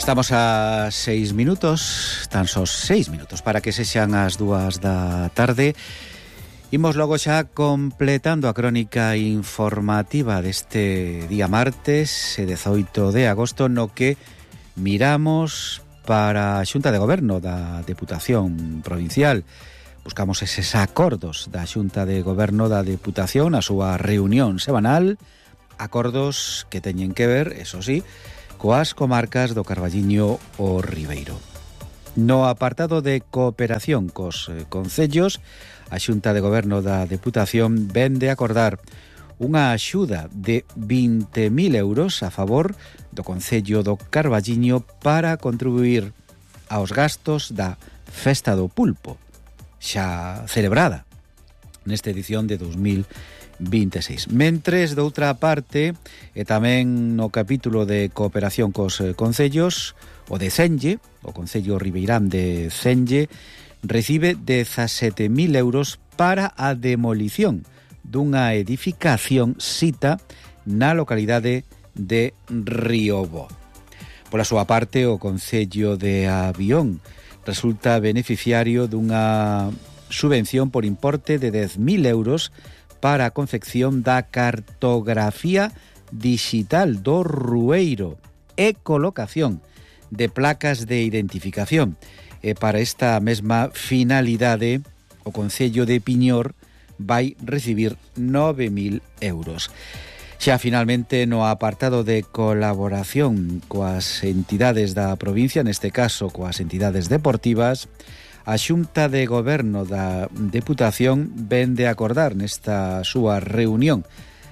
Estamos a 6 minutos, tan só 6 minutos para que sexan as 2 da tarde. Imos logo xa completando a crónica informativa deste día martes, 18 de agosto, no que miramos para a Xunta de Goberno da Deputación Provincial. Buscamos eses acordos da Xunta de Goberno da Deputación na súa reunión semanal, acordos que teñen que ver, eso sí, coas comarcas do Carballiño o Ribeiro. No apartado de cooperación cos concellos, a Xunta de Goberno da Deputación ven de acordar unha axuda de 20.000 euros a favor do Concello do Carballiño para contribuir aos gastos da Festa do Pulpo, xa celebrada nesta edición de 2026. Mentres, doutra parte, e tamén no capítulo de cooperación cos concellos, o de Cenlle, o Concello Ribeirán de Cenlle, recibe 17.000 euros para a demolición dunha edificación sita na localidade de Riobó. Pola súa parte, o Concello de Avión resulta beneficiario dunha subvención por importe de 10.000 euros para a confección da cartografía digital do Rueiro e colocación de placas de identificación. E para esta mesma finalidade, o Concello de Piñor vai recibir 9.000 euros. Xa finalmente no apartado de colaboración coas entidades da provincia, neste caso coas entidades deportivas, a Xunta de Goberno da Deputación ven de acordar nesta súa reunión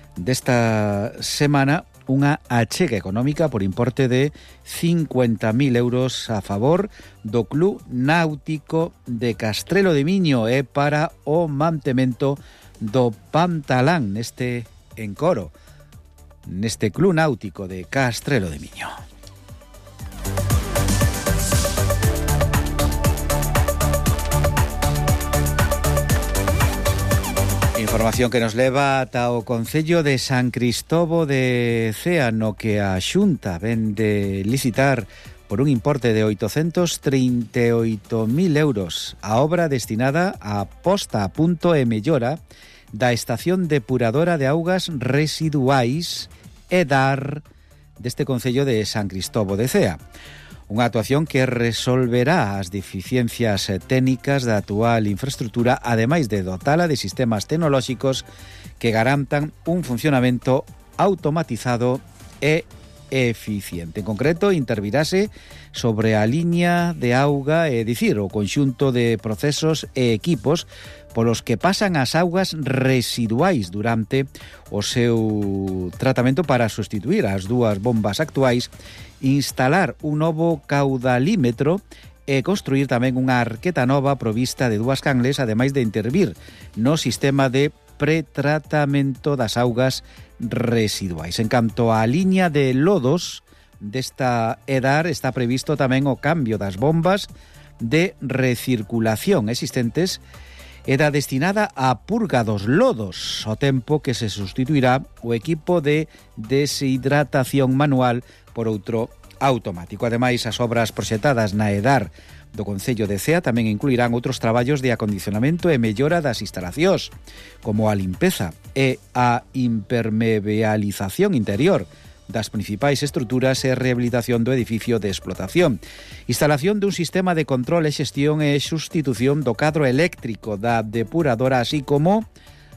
desta semana unha achega económica por importe de 50.000 euros a favor do Club Náutico de Castrelo de Miño e para o mantemento do Pantalán neste encoro, neste Club Náutico de Castrelo de Miño. Información que nos leva ata o Concello de San Cristobo de Cea, no que a Xunta ven de licitar por un importe de 838.000 euros a obra destinada a posta a punto e mellora da estación depuradora de augas residuais EDAR deste Concello de San Cristobo de Cea. Unha actuación que resolverá as deficiencias técnicas da actual infraestructura, ademais de dotala de sistemas tecnolóxicos que garantan un funcionamento automatizado e eficiente. En concreto, intervirase sobre a liña de auga, é dicir, o conxunto de procesos e equipos polos que pasan as augas residuais durante o seu tratamento para sustituir as dúas bombas actuais, instalar un novo caudalímetro e construir tamén unha arqueta nova provista de dúas canles, ademais de intervir no sistema de pretratamento das augas residuais. En canto á liña de lodos desta EDAR, está previsto tamén o cambio das bombas de recirculación existentes e da destinada á purga dos lodos, ao tempo que se sustituirá o equipo de deshidratación manual por outro automático. Ademais, as obras proxectadas na EDAR do Concello de Cea tamén incluirán outros traballos de acondicionamento e mellora das instalacións, como a limpeza e a impermeabilización interior das principais estruturas e rehabilitación do edificio de explotación, instalación dun sistema de control e xestión e sustitución do cadro eléctrico da depuradora, así como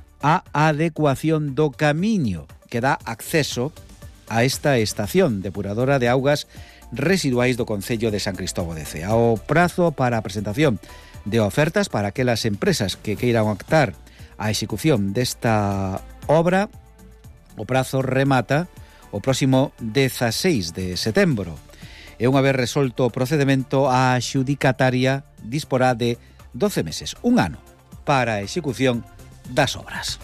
a adecuación do camiño que dá acceso a esta estación depuradora de augas residuais do Concello de San Cristobo de Cea. O prazo para a presentación de ofertas para aquelas empresas que queiran optar á execución desta obra, o prazo remata o próximo 16 de setembro. E unha vez resolto o procedemento, a adxudicataria disporá de 12 meses, un ano, para a execución das obras.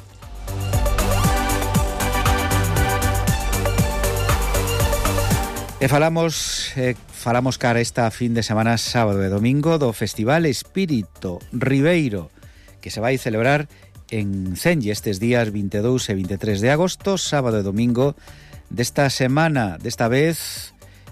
E falamos cara esta fin de semana, sábado e domingo, do Festival Espírito Ribeiro, que se vai celebrar en Cenlle estes días 22 e 23 de agosto, sábado e domingo desta semana. Desta vez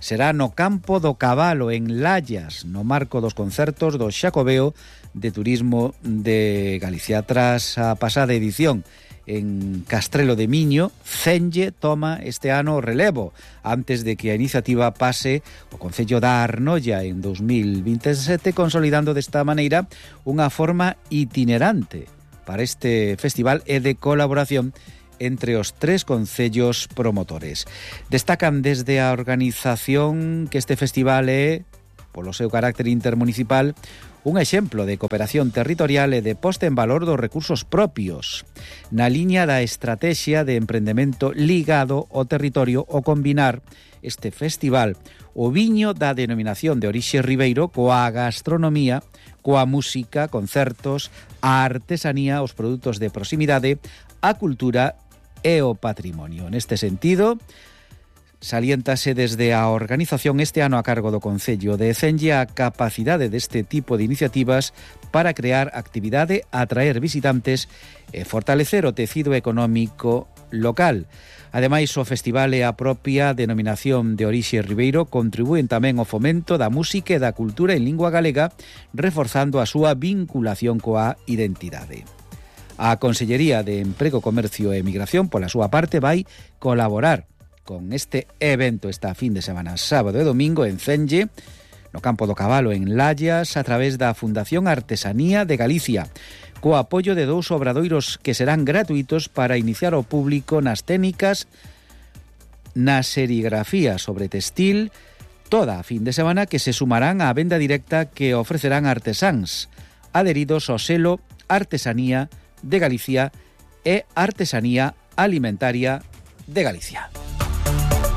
será no Campo do Cabalo, en Lallas, no marco dos concertos do Xacobeo de Turismo de Galicia. Tras a pasada edición en Castrelo de Miño, Cenlle toma este ano o relevo antes de que a iniciativa pase ao Concello da Arnolla en 2027, consolidando desta maneira unha forma itinerante para este festival e de colaboración entre os 3 concellos promotores. Destacan desde a organización que este festival é, polo seu carácter intermunicipal, un exemplo de cooperación territorial e de posta en valor dos recursos propios, na liña da estrategia de emprendemento ligado ao territorio o combinar este festival o viño da denominación de orixe ribeiro coa gastronomía, coa música, concertos, a artesanía, os produtos de proximidade, a cultura e o patrimonio. Neste sentido, saliéntase desde a organización este ano a cargo do Concello de Cenlle a capacidade deste tipo de iniciativas para crear actividade, atraer visitantes e fortalecer o tecido económico local. Ademais, o festival e a propia denominación de orixe ribeiro contribúen tamén ao fomento da música e da cultura en lingua galega, reforzando a súa vinculación coa identidade. A Consellería de Emprego, Comercio e Migración, pola súa parte, vai colaborar con este evento esta fin de semana, sábado e domingo, en Cenlle, no Campo do Cabalo, en Lallas, a través da Fundación Artesanía de Galicia, co apoio de 2 obradoiros que serán gratuitos para iniciar o público nas técnicas, na serigrafía sobre textil, toda a fin de semana, que se sumarán á venda directa que ofrecerán artesáns adheridos ao selo Artesanía de Galicia e Artesanía Alimentaria de Galicia.